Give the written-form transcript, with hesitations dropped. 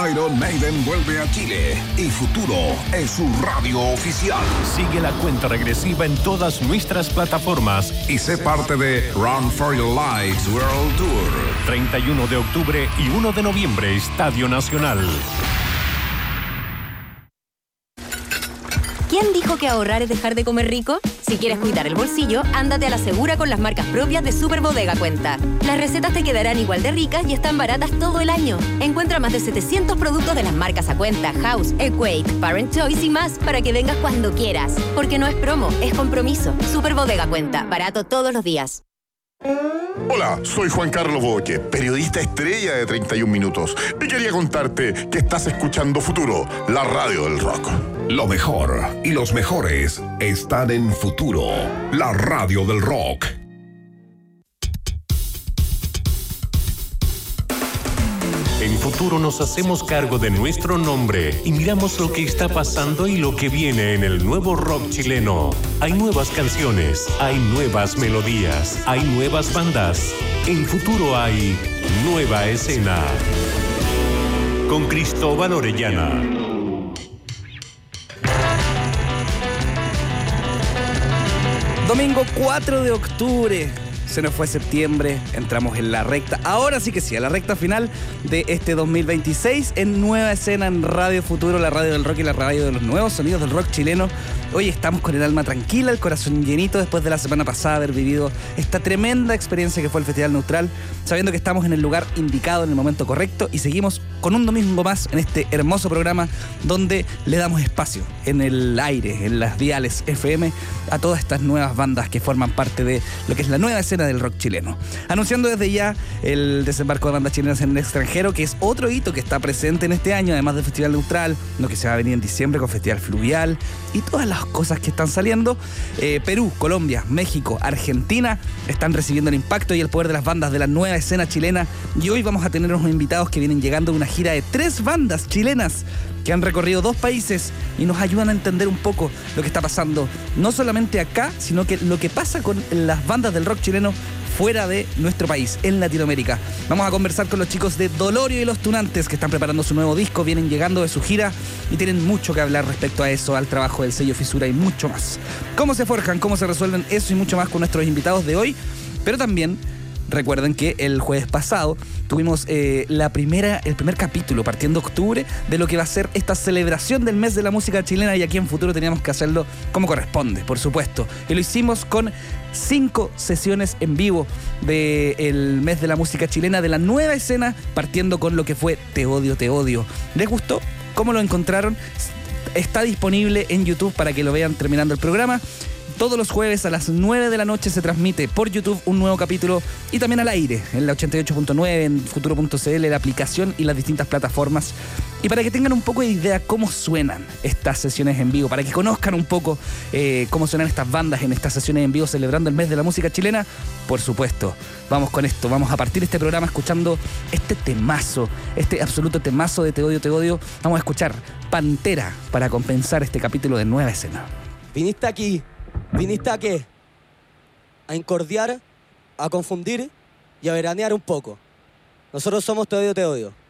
Iron Maiden vuelve a Chile y Futuro es su radio oficial. Sigue la cuenta regresiva en todas nuestras plataformas y sé parte de Run for Your Lives World Tour. 31 de octubre y 1 de noviembre, Estadio Nacional. ¿Quién dijo que ahorrar es dejar de comer rico? Si quieres cuidar el bolsillo, ándate a la segura con las marcas propias de Super Bodega Cuenta. Las recetas te quedarán igual de ricas y están baratas todo el año. Encuentra más de 700 productos de las marcas A Cuenta, House, Equate, Parent Choice y más para que vengas cuando quieras. Porque no es promo, es compromiso. Super Bodega Cuenta, barato todos los días. Hola, soy Juan Carlos Boque, periodista estrella de 31 Minutos. Y quería contarte que estás escuchando Futuro, la radio del rock. Lo mejor y los mejores están en Futuro, la radio del rock. En Futuro nos hacemos cargo de nuestro nombre y miramos lo que está pasando y lo que viene en el nuevo rock chileno. Hay nuevas canciones, hay nuevas melodías, hay nuevas bandas. En Futuro hay nueva escena. Con Cristóbal Orellana. Domingo 4 de octubre. Se nos fue septiembre, entramos en la recta, ahora sí que sí, a la recta final de este 2026 en Nueva Escena en Radio Futuro, la radio del rock y la radio de los nuevos sonidos del rock chileno. Hoy estamos con el alma tranquila, el corazón llenito después de la semana pasada haber vivido esta tremenda experiencia que fue el Festival Neutral, sabiendo que estamos en el lugar indicado, en el momento correcto, y seguimos con un domingo más en este hermoso programa donde le damos espacio en el aire, en las diales FM, a todas estas nuevas bandas que forman parte de lo que es la nueva escena del rock chileno. Anunciando desde ya el desembarco de bandas chilenas en el extranjero, que es otro hito que está presente en este año, además del Festival Neutral, lo que se va a venir en diciembre con Festival Fluvial y todas las cosas que están saliendo. Perú, Colombia, México, Argentina están recibiendo el impacto y el poder de las bandas de la nueva escena chilena, y hoy vamos a tener unos invitados que vienen llegando de una gira de 3 bandas chilenas que han recorrido 2 países y nos ayudan a entender un poco lo que está pasando, no solamente acá, sino que lo que pasa con las bandas del rock chileno fuera de nuestro país, en Latinoamérica. Vamos a conversar con los chicos de Dolorio y Los Tunantes, que están preparando su nuevo disco, vienen llegando de su gira y tienen mucho que hablar respecto a eso, al trabajo del sello Fisura y mucho más. ¿Cómo se forjan? ¿Cómo se resuelven? Eso y mucho más con nuestros invitados de hoy, pero también recuerden que el jueves pasado tuvimos el primer capítulo, partiendo octubre, de lo que va a ser esta celebración del mes de la música chilena, y aquí en Futuro teníamos que hacerlo como corresponde, por supuesto. Y lo hicimos con 5 sesiones en vivo del mes de la música chilena, de la nueva escena, partiendo con lo que fue Te Odio, Te Odio. ¿Les gustó? ¿Cómo lo encontraron? Está disponible en YouTube para que lo vean terminando el programa. Todos los jueves a las 9 de la noche se transmite por YouTube un nuevo capítulo, y también al aire en la 88.9, en futuro.cl, la aplicación y las distintas plataformas. Y para que tengan un poco de idea cómo suenan estas sesiones en vivo, para que conozcan un poco cómo suenan estas bandas en estas sesiones en vivo celebrando el mes de la música chilena, por supuesto, vamos con esto. Vamos a partir este programa escuchando este temazo, este absoluto temazo de Te Odio, Te Odio. Vamos a escuchar Pantera para compensar este capítulo de Nueva Escena. ¿Viniste aquí? ¿Viniste a qué? A incordiar, a confundir y a veranear un poco. Nosotros somos Te Odio, Te Odio.